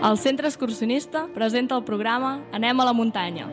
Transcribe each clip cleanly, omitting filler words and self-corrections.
El Centre Excursionista presenta el programa Anem a la muntanya.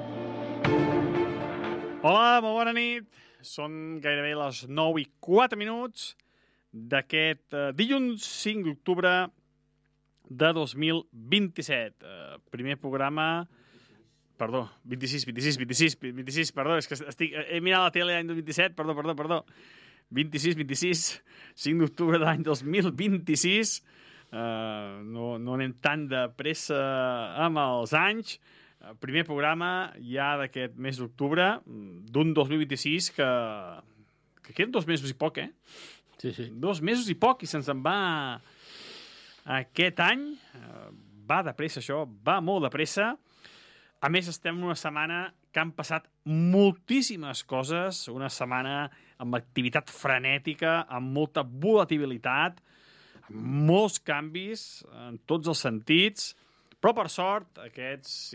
Hola, molt bona nit. Són gairebé les 9:04 d'aquest dilluns 5 d'octubre de 2027. Primer programa... Perdó, 26, perdó, és que he mirat la tele l'any 2027, perdó. 26, 5 d'octubre de l'any 2026. No anem tan de pressa amb els anys. Primer programa ja d'aquest mes d'octubre, d'un 2026 que queden 2 mesos i poc, eh? Sí. 2 mesos i poc, i se'ns en va aquest any. Va de pressa, això, va molt de pressa. A més, estem en una setmana que han passat moltíssimes coses, una setmana amb activitat frenètica, amb molta volatilitat, amb molts canvis en tots els sentits, però per sort aquests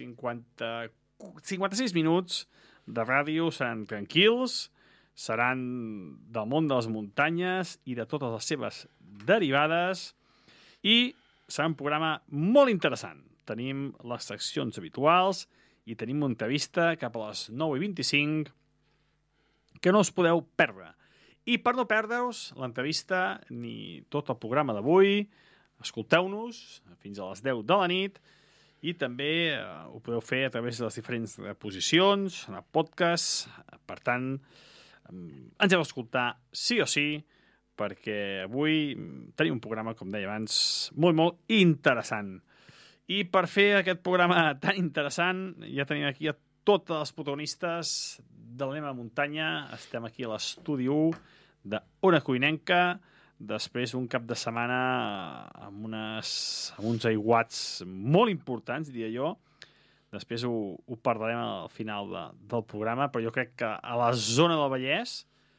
56 minuts de ràdio seran tranquils, seran del món de les muntanyes i de totes les seves derivades, i serà un programa molt interessant. Tenim les seccions habituals i tenim una entrevista cap a les 9:25 que no us podeu perdre. I per no perdre-us l'entrevista ni tot el programa d'avui, escolteu-nos fins a les 10 de la nit i també ho podeu fer a través de les diferents posicions, en el podcast. Per tant, ens heu d'escoltar sí o sí, perquè avui tenim un programa, com deia abans, molt interessant. I per fer aquest programa tan interessant, ja tenim aquí a totes les protagonistes de l'Anem a la muntanya. Estem aquí a l'estudi 1 d'Ona Codinenca, després d'un cap de setmana amb uns aiguats molt importants, diria jo. Després ho parlarem al final del programa, però jo crec que a la zona del Vallès,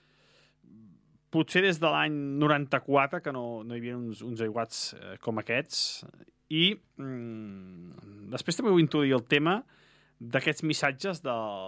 potser des de l'any 94, que no hi havia uns aiguats com aquests. I després també vull introduir el tema d'aquests missatges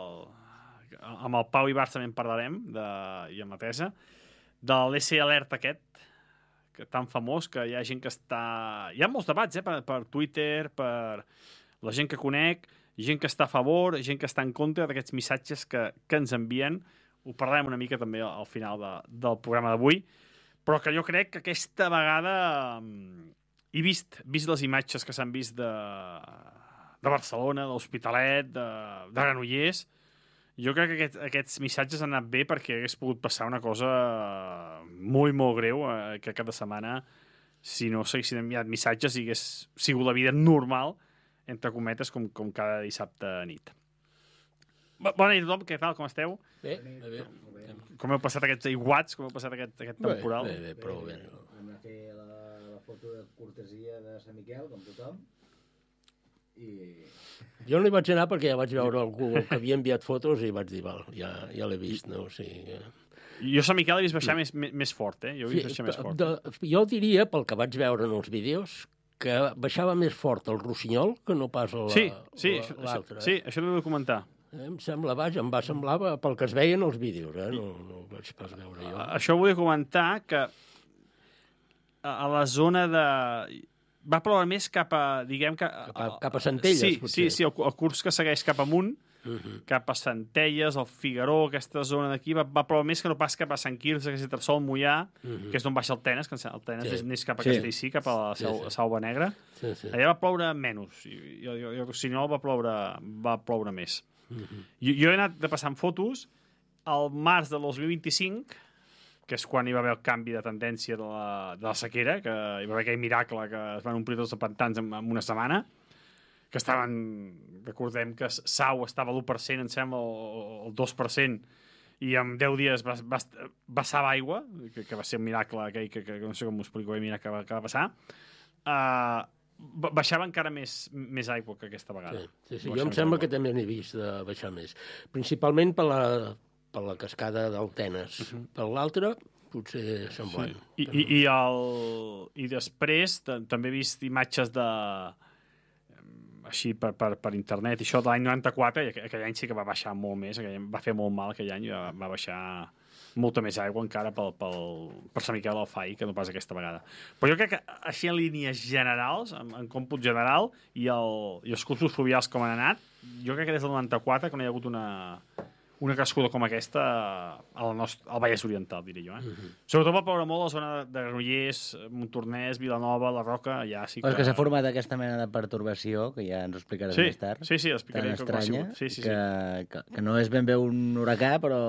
amb el Pau Ibarz també en parlarem, i amb la Teresa, de l'SE Alert aquest, que tan famós, que hi ha gent que està... Hi ha molts debats, per Twitter, per la gent que conec, gent que està a favor, gent que està en contra d'aquests missatges que ens envien. Ho parlarem una mica també al final del programa d'avui, però que jo crec que aquesta vegada... He vist les imatges que s'han vist de Barcelona, de l'Hospitalet, de Granollers. Jo crec que aquests missatges han anat bé perquè hagués pogut passar una cosa molt greu que cada setmana, si no s'haguessin enviat missatges, i hagués sigut la vida normal, entre cometes, com cada dissabte nit. Bona nit a tothom, què tal, com esteu? Bé. Com heu passat aquests aiguats, com heu passat aquest temporal? Bé, prou bé. Vam anar a fer la foto de cortesia de Sant Miquel, com tothom, i... Jo no hi vaig anar perquè ja vaig veure algú que havia enviat fotos i vaig dir, val, ja l'he vist, no? O sigui... Jo Sant Miquel he vist baixar més fort, Jo he vist baixar més fort. Jo diria, pel que vaig veure en els vídeos, que baixava més fort el Rossinyol que no pas l'altre. Sí, això t'ho he de comentar. Em va semblar pel que es veien els vídeos, no ho vaig pas veure jo. Això vull comentar que a la zona de... Va ploure més cap a, diguem que... Cap a Centelles, potser. Sí, el curs que segueix cap amunt, cap a Centelles, el Figaró, aquesta zona d'aquí, va ploure més que no pas cap a Sant Quirze, que és Tarsol, Moià, que és d'on baixa el Tenes, que el Tenes és cap a Castellcí, cap a la Selva Negra. Allà va ploure menys, i el Rossinyol va ploure més. Jo he anat de passant fotos al març de 2025, que és quan hi va haver el canvi de tendència de la sequera, que hi va haver aquell miracle que es van omplir tots els pantans en una setmana, que estaven... Recordem que Sau estava a l'1%, em sembla, o el 2%, i en 10 dies vessava aigua, que va ser un miracle aquell, que no sé com m'ho explico bé, mira, que va passar. Baixava encara més aigua que aquesta vegada. Sí. Jo em sembla que també n'he vist de baixar més. Principalment per la cascada del Tenes. Per l'altre, potser semblant. Sí. I després també he vist imatges així per internet, això de l'any 94, i aquell any sí que va baixar molt més, va fer molt mal aquell any, va baixar molta més aigua encara per Sant Miquel del Fai que no pas aquesta vegada. Però jo crec que així en línies generals, en còmput general, i els cursos fluvials com han anat, jo crec que des del 94 que no hi ha hagut una crescuda com aquesta al Vallès Oriental, diré jo. Sobretot va ploure molt a la zona de Granollers, Montornès, Vilanova, la Roca, ja sí que... És que s'ha format aquesta mena de pertorbació, que ja ens ho explicaràs més tard. Sí, l'explicaré. Tan estranya, que no és ben bé un huracà, però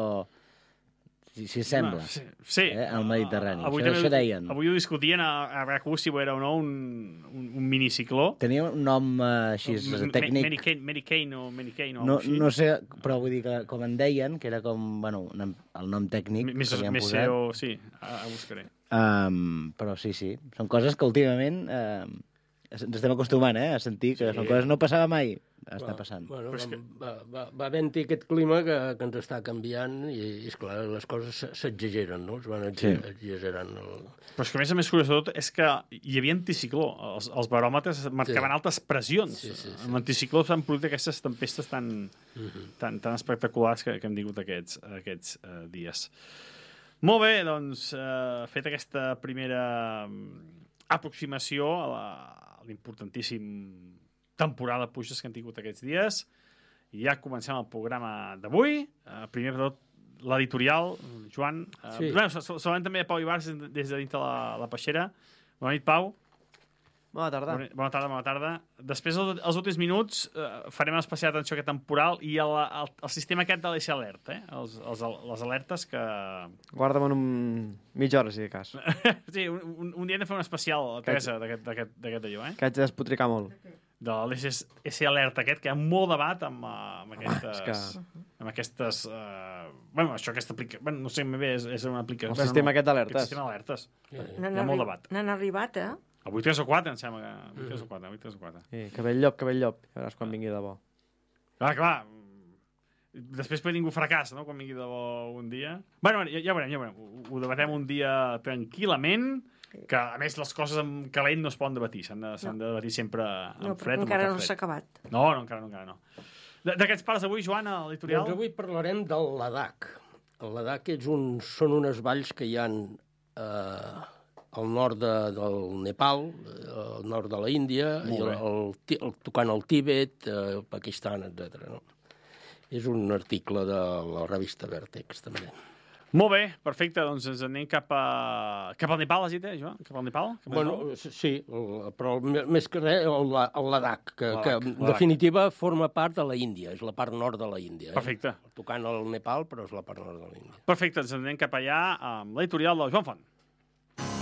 si sembla, al Mediterrani. Això deien. Avui ho discutien a RAC1 si era o no un minicicló. Tenia un nom així tècnic. Mary Kane o no sé, però vull dir que com en deien, que era com, bueno, el nom tècnic que li han posat. Sí, ho buscaré. Però sí, són coses que últimament ens estem acostumant a sentir que són coses que no passava mai. Està passant. Bueno, va havent-hi aquest clima que ens està canviant i, esclar, les coses s'exageren, no? Es van exagerant. Però és que, a més, curiós de tot, és que hi havia anticicló. Els baròmetres marcaven altes pressions. Amb anticicló s'han produït aquestes tempestes tan espectaculars que hem tingut aquests dies. Molt bé, doncs, fet aquesta primera aproximació a l'importantíssim temporada de pluges que han tingut aquests dies. I ja comencem el programa d'avui. Primer de tot, l'editorial, Joan. Saludem també a Pau Ibars des de dintre la peixera. Bona nit, Pau. Bona tarda. Bona tarda. Després, els últims minuts, farem especial atenció a aquest temporal i al sistema aquest de l'S Alert, les alertes que... Guarda'm en mitja hora, si de cas. Sí, un dia hem de fer un especial, Teresa, d'aquest d'allò, Que haig d'espotricar molt. De l'S Alert aquest, que hi ha molt debat amb aquestes... Bueno, això, aquesta aplicació... Bueno, no sé, bé, és una aplicació... El sistema aquest d'alertes. El sistema d'alertes. Hi ha molt debat. N'han arribat, Avui 3 o 4, em sembla que... Avui 3 o 4. Sí, que bell llop. Ja veuràs quan vingui de bo. Clar. Després pot ningú fracàs, no?, quan vingui de bo un dia. Bueno, ja veurem. Ho debatem un dia tranquil·lament, que, a més, les coses en calent no es poden debatir. S'han de debatir sempre en fred. No, encara no s'ha acabat. No, encara no. De què ens parles avui, Joan, a l'editorial? Doncs avui parlarem del Ladakh. El Ladakh són unes valls que hi ha al nord del Nepal, al nord de la Índia, tocant el Tíbet, el Pakistan, etc. No? És un article de la revista Vertex, també. Molt bé, perfecte. Doncs ens anem cap al Nepal, has dit, Joan? Cap al Nepal? Bueno, sí, però més que res, el Ladakh, que en definitiva forma part de la Índia, és la part nord de la Índia. Perfecte. Tocant el Nepal, però és la part nord de la Índia. Perfecte, ens anem cap allà amb l'editorial del Joan Font.